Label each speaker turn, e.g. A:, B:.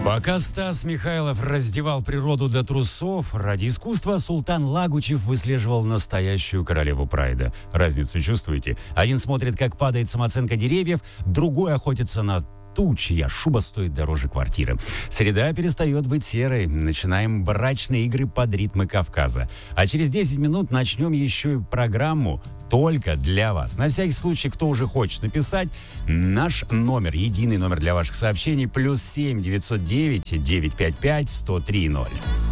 A: Пока Стас Михайлов раздевал природу до трусов, ради искусства Султан Лагучев выслеживал настоящую королеву прайда. Разницу чувствуете? Один смотрит, как падает самооценка деревьев, другой охотится на ту, чья шуба стоит дороже квартиры. Среда перестает быть серой. Начинаем брачные игры под ритмы Кавказа. А через 10 минут начнем еще и программу только для вас. На всякий случай, кто уже хочет написать, наш номер, единый номер для ваших сообщений, +7 909 955 1030.